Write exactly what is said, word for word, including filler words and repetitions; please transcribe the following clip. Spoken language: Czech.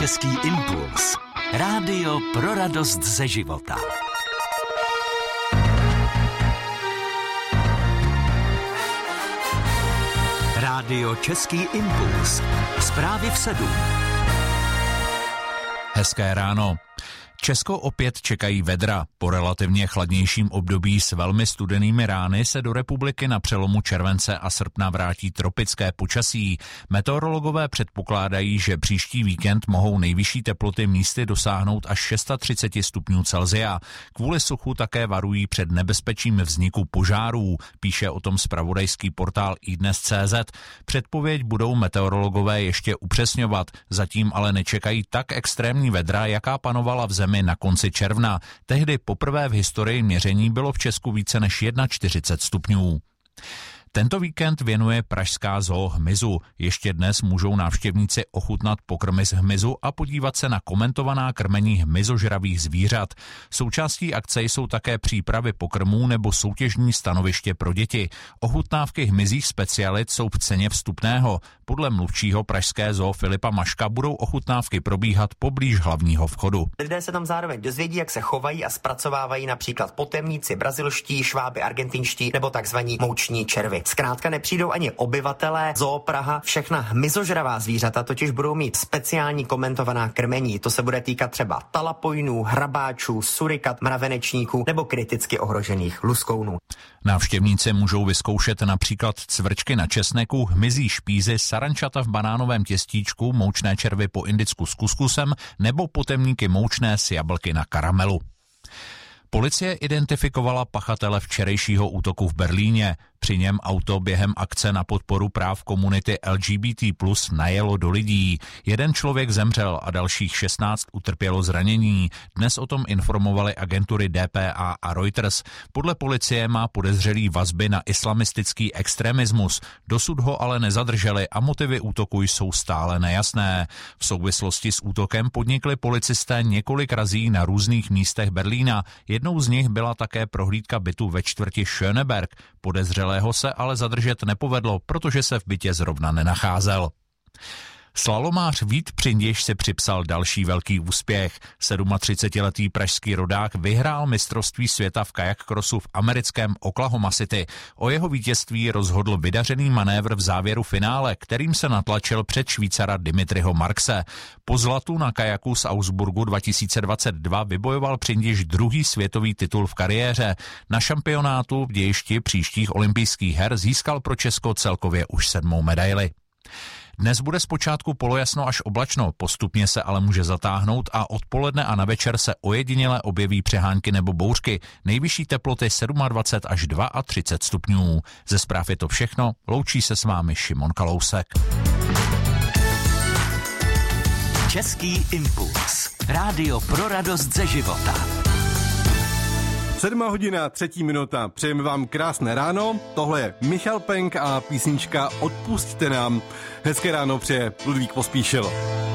Český impuls. Rádio pro radost ze života. Rádio Český impuls. Zprávy v sedm. Hezké ráno. Česko opět čekají vedra. Po relativně chladnějším období s velmi studenými rány se do republiky na přelomu července a srpna vrátí tropické počasí. Meteorologové předpokládají, že příští víkend mohou nejvyšší teploty místy dosáhnout až třicet šest stupňů Celsia. Kvůli suchu také varují před nebezpečím vzniku požárů, píše o tom zpravodajský portál iDnes tečka cé zet. Předpověď budou meteorologové ještě upřesňovat, zatím ale nečekají tak extrémní vedra, jaká panovala v zemi na konci června. Tehdy poprvé v historii měření bylo v Česku více než čtyřicet jedna stupňů. Tento víkend věnuje pražská zoo hmyzu. Ještě dnes můžou návštěvníci ochutnat pokrmy z hmyzu a podívat se na komentovaná krmení hmyzožravých zvířat. Součástí akce jsou také přípravy pokrmů nebo soutěžní stanoviště pro děti. Ochutnávky hmyzích specialit jsou v ceně vstupného. Podle mluvčího pražské zoo Filipa Maška budou ochutnávky probíhat poblíž hlavního vchodu. Lidé se tam zároveň dozvědí, jak se chovají a zpracovávají například potemníci brazilští, šváby argentinští nebo takzvaní mouční červy. Zkrátka nepřijdou ani obyvatelé zoo Praha. Všechna hmyzožravá zvířata totiž budou mít speciální komentovaná krmení. To se bude týkat třeba talapojnů, hrabáčů, surikat, mravenečníků nebo kriticky ohrožených luskounů. Návštěvníci můžou vyzkoušet například cvrčky na česneku, hmyzí špízy, sarančata v banánovém těstíčku, moučné červy po indicku s kuskusem nebo potemníky moučné s jablky na karamelu. Policie identifikovala pachatele včerejšího útoku v Berlíně. Při něm auto během akce na podporu práv komunity L G B T plus najelo do lidí. Jeden člověk zemřel a dalších šestnáct utrpělo zranění. Dnes o tom informovali agentury D P A a Reuters. Podle policie má podezřelý vazby na islamistický extremismus. Dosud ho ale nezadrželi a motivy útoku jsou stále nejasné. V souvislosti s útokem podnikli policisté několik razí na různých místech Berlína. Jednou z nich byla také prohlídka bytu ve čtvrti Schöneberg. Podezřelého se ale zadržet nepovedlo, protože se v bytě zrovna nenacházel. Slalomář Vít Přindiš si připsal další velký úspěch. třicetisedmiletý pražský rodák vyhrál mistrovství světa v kajak crossu v americkém Oklahoma City. O jeho vítězství rozhodl vydařený manévr v závěru finále, kterým se natlačil před Švýcara Dimitriho Markse. Po zlatu na kajaku z Augsburgu dva tisíce dvacet dva vybojoval Přindiš druhý světový titul v kariéře. Na šampionátu v dějišti příštích olympijských her získal pro Česko celkově už sedmou medaili. Dnes bude zpočátku polojasno až oblačno, postupně se ale může zatáhnout a odpoledne a na večer se ojediněle objeví přehánky nebo bouřky. Nejvyšší teploty dvacet sedm až třicet dva stupňů. Ze zpráv je to všechno, loučí se s vámi Šimon Kalousek. Český impuls. Rádio pro radost ze života. Sedmá hodina, třetí minuta. Přejeme vám krásné ráno. Tohle je Michal Penk a písnička Odpusťte nám. Hezké ráno přeje Ludvík Pospíšil.